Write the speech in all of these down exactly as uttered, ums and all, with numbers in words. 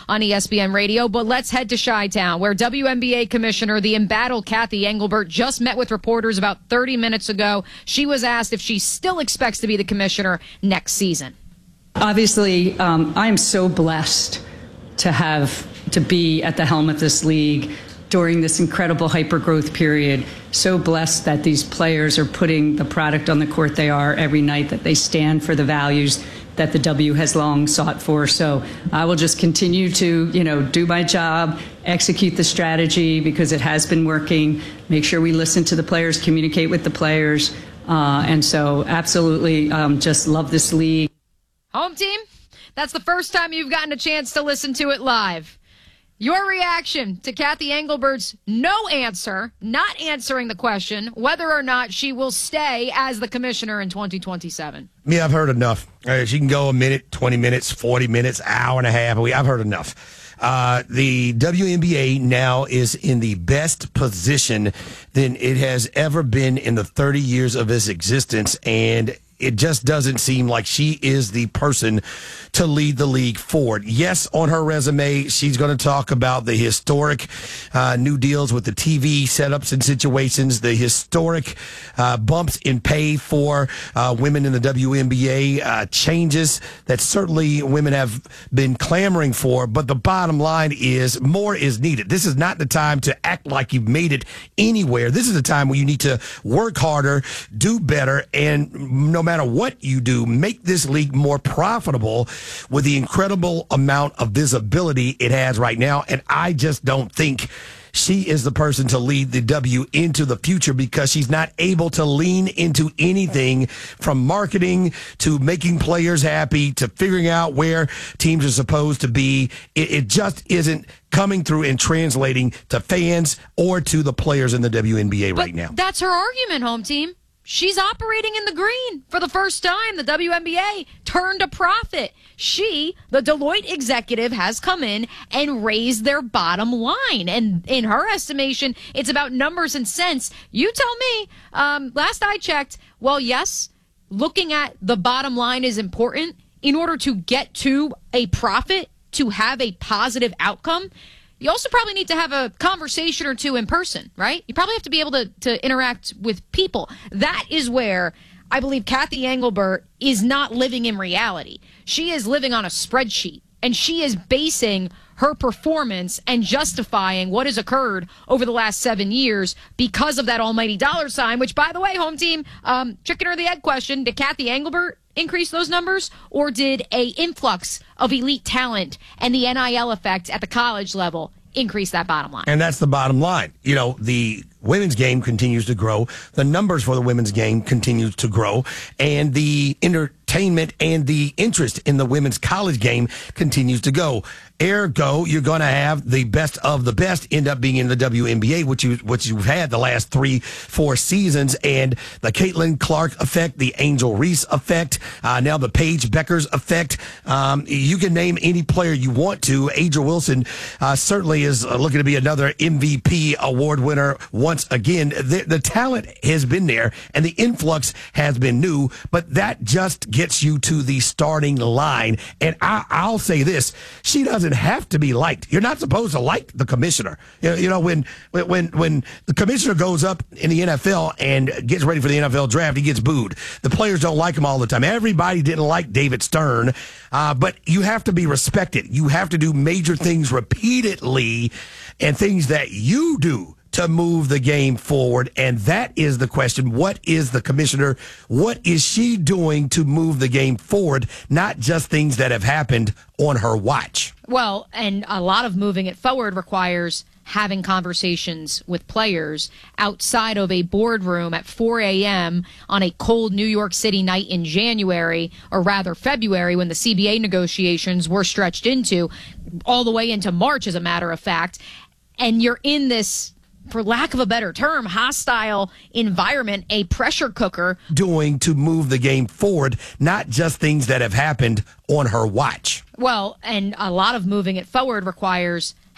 on E S P N Radio. But let's head to Chi-Town, where W N B A Commissioner, the embattled Cathy Engelbert, just met with reporters about thirty minutes ago. She was asked if she still expects to be the commissioner next season. Obviously, um, I am so blessed to have to be at the helm of this league during this incredible hyper-growth period. So blessed that these players are putting the product on the court they are every night, that they stand for the values that the W has long sought for. So I will just continue to, you know, do my job, execute the strategy because it has been working, make sure we listen to the players, communicate with the players. Uh, and so absolutely um, just love this league. Home team, that's the first time you've gotten a chance to listen to it live. Your reaction to Cathy Engelbert's no answer, not answering the question, whether or not she will stay as the commissioner in twenty twenty-seven. Me, I've heard enough. Uh, she can go a minute, twenty minutes, forty minutes, hour and a half. I've heard enough. Uh, the W N B A now is in the best position than it has ever been in the thirty years of its existence, and it just doesn't seem like she is the person to lead the league forward. Yes, on her resume, she's going to talk about the historic uh, new deals with the T V setups and situations, the historic uh, bumps in pay for uh, women in the W N B A, uh, changes that certainly women have been clamoring for. But the bottom line is more is needed. This is not the time to act like you've made it anywhere. This is the time where you need to work harder, do better, and no matter what you do, make this league more profitable with the incredible amount of visibility it has right now. And I just don't think she is the person to lead the W into the future because she's not able to lean into anything from marketing to making players happy to figuring out where teams are supposed to be. It, it just isn't coming through and translating to fans or to the players in the W N B A but right now. That's her argument, home team. She's operating in the green for the first time. The W N B A turned a profit. She, the Deloitte executive, has come in and raised their bottom line. And in her estimation, it's about numbers and cents. You tell me. Um, last I checked, well, yes, looking at the bottom line is important. In order to get to a profit, to have a positive outcome, you also probably need to have a conversation or two in person, right? You probably have to be able to, to interact with people. That is where I believe Cathy Engelbert is not living in reality. She is living on a spreadsheet, and she is basing her performance and justifying what has occurred over the last seven years because of that almighty dollar sign, which, by the way, home team, um, chicken or the egg question, did Cathy Engelbert increase those numbers, or did a influx of elite talent and the N I L effect at the college level increase that bottom line? And that's the bottom line. You know, the women's game continues to grow. The numbers for the women's game continues to grow. And the entertainment and the interest in the women's college game continues to go. Ergo, you're going to have the best of the best end up being in the W N B A, which, you, which you've had the last three, four seasons. And the Caitlin Clark effect, the Angel Reese effect, uh, now the Paige Beckers effect. Um, you can name any player you want to. Adria Wilson uh, certainly is uh, looking to be another M V P award winner once again. The, the talent has been there, and the influx has been new, but that just gets you to the starting line. And I, I'll say this, she doesn't have to be liked. You're not supposed to like the commissioner. You know, you know when when when the commissioner goes up in the N F L and gets ready for the N F L draft, he gets booed. The players don't like him all the time. Everybody didn't like David Stern, uh, but you have to be respected. You have to do major things repeatedly and things that you do to move the game forward. And that is the question. What is the commissioner? What is she doing to move the game forward? Not just things that have happened on her watch. Well, and a lot of moving it forward requires having conversations with players outside of a boardroom at four a.m. on a cold New York City night in January, or rather February, when the C B A negotiations were stretched into all the way into March, as a matter of fact. And you're in this, for lack of a better term, hostile environment, a pressure cooker. Doing to move the game forward, not just things that have happened on her watch. Well, and a lot of moving it forward requires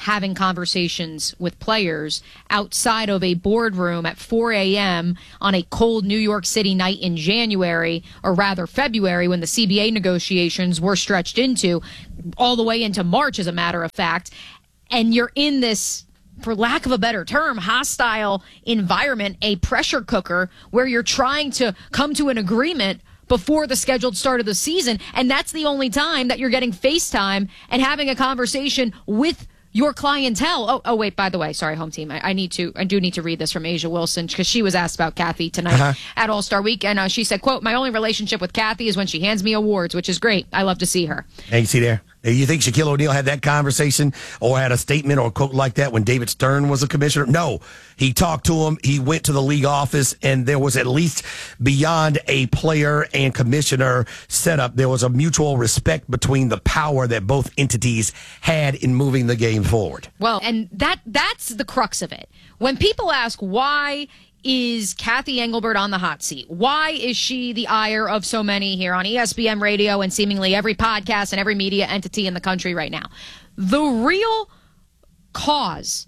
having conversations with players outside of a boardroom at four a.m. on a cold New York City night in January, or rather February, when the C B A negotiations were stretched into all the way into March, as a matter of fact, and you're in this, for lack of a better term, hostile environment, a pressure cooker, where you're trying to come to an agreement before the scheduled start of the season, and that's the only time that you're getting FaceTime and having a conversation with your clientele. Oh, oh, wait, by the way, sorry, home team. I, I need to, I do need to read this from Asia Wilson, because she was asked about Kathy tonight uh-huh. at All-Star Week. And uh, she said, quote, "My only relationship with Kathy is when she hands me awards, which is great. I love to see her." Hey, you see there? You think Shaquille O'Neal had that conversation or had a statement or a quote like that when David Stern was a commissioner? No. He talked to him. He went to the league office, and there was, at least beyond a player and commissioner setup, there was a mutual respect between the power that both entities had in moving the game forward. Well, and that that's the crux of it. When people ask, why is Kathy Engelbert on the hot seat? Why is she the ire of so many here on E S P N Radio and seemingly every podcast and every media entity in the country right now? The real cause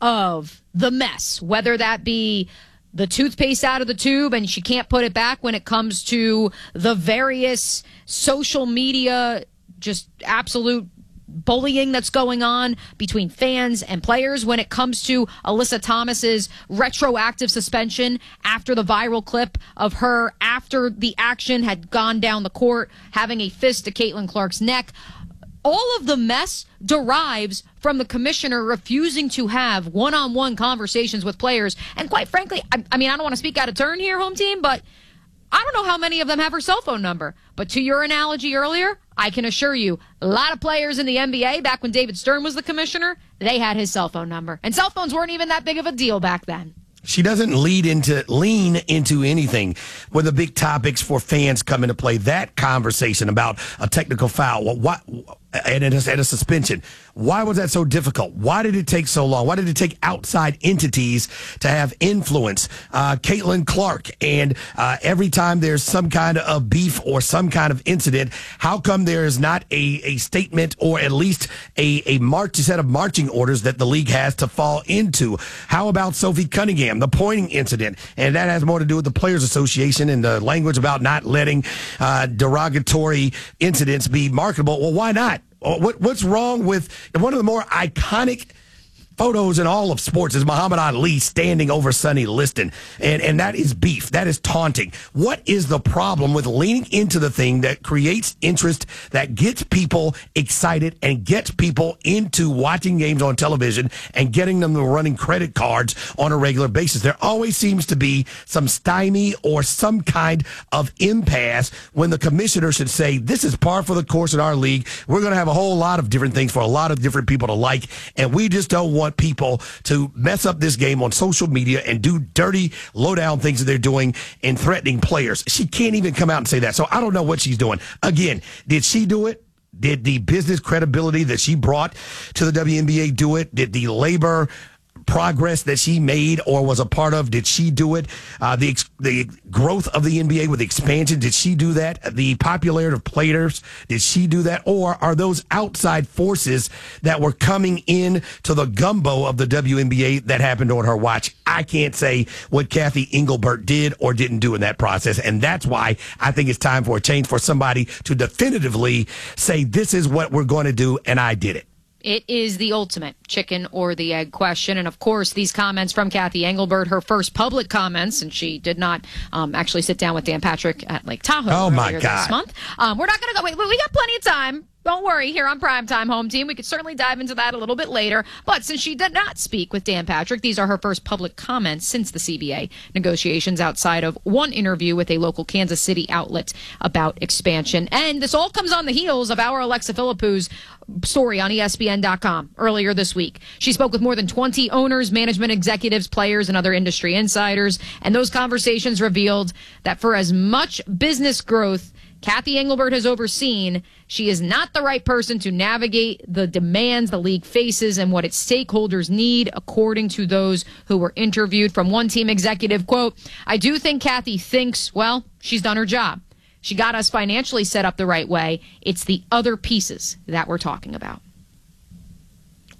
of the mess, whether that be the toothpaste out of the tube and she can't put it back when it comes to the various social media, just absolute bullying that's going on between fans and players, when it comes to Alyssa Thomas's retroactive suspension after the viral clip of her after the action had gone down the court having a fist to Caitlin Clark's neck. All of the mess derives from the commissioner refusing to have one-on-one conversations with players. And quite frankly, I, I mean, I don't want to speak out of turn here, home team, but I don't know how many of them have her cell phone number. But to your analogy earlier, I can assure you, a lot of players in the N B A, back when David Stern was the commissioner, they had his cell phone number. And cell phones weren't even that big of a deal back then. She doesn't lead into lean into anything when the big topics for fans come into play. That conversation about a technical foul, well, what, and a, and a suspension. Why was that so difficult? Why did it take so long? Why did it take outside entities to have influence? Uh, Caitlin Clark, and uh, every time there's some kind of beef or some kind of incident, how come there is not a, a statement or at least a, a march, a set of marching orders that the league has to fall into? How about Sophie Cunningham, the pointing incident? And that has more to do with the Players Association and the language about not letting uh, derogatory incidents be marketable. Well, why not? What, what's wrong with one of the more iconic photos in all of sports is Muhammad Ali standing over Sonny Liston, and and that is beef. That is taunting. What is the problem with leaning into the thing that creates interest, that gets people excited and gets people into watching games on television and getting them to running credit cards on a regular basis? There always seems to be some stymie or some kind of impasse when the commissioner should say, this is par for the course in our league. We're going to have a whole lot of different things for a lot of different people to like, and we just don't want people to mess up this game on social media and do dirty, low-down things that they're doing and threatening players. She can't even come out and say that. So I don't know what she's doing. Again, did she do it? Did the business credibility that she brought to the W N B A do it? Did the labor progress that she made or was a part of, did she do it? Uh, the the growth of the N B A with expansion, did she do that? The popularity of players, did she do that? Or are those outside forces that were coming in to the gumbo of the W N B A that happened on her watch? I can't say what Kathy Engelbert did or didn't do in that process, and that's why I think it's time for a change, for somebody to definitively say, this is what we're going to do, and I did it. It is the ultimate chicken or the egg question. And, of course, these comments from Kathy Engelbert, her first public comments, and she did not um, actually sit down with Dan Patrick at Lake Tahoe oh earlier my God. this month. Um, we're not going to go. Wait, we got plenty of time. Don't worry, here on Primetime Home Team. We could certainly dive into that a little bit later. But since she did not speak with Dan Patrick, these are her first public comments since the C B A negotiations, outside of one interview with a local Kansas City outlet about expansion. And this all comes on the heels of our Alexa Philippou's story on E S P N dot com earlier this week. She spoke with more than twenty owners, management executives, players, and other industry insiders. And those conversations revealed that for as much business growth Kathy Engelbert has overseen, she is not the right person to navigate the demands the league faces and what its stakeholders need, according to those who were interviewed. From one team executive, quote, "I do think Kathy thinks, well, she's done her job. She got us financially set up the right way. It's the other pieces that we're talking about."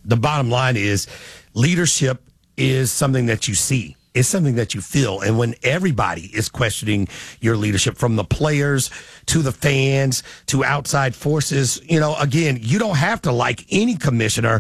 the bottom line is leadership is something that you see. It's something that you feel. And when everybody is questioning your leadership, from the players to the fans to outside forces, you know, again, you don't have to like any commissioner,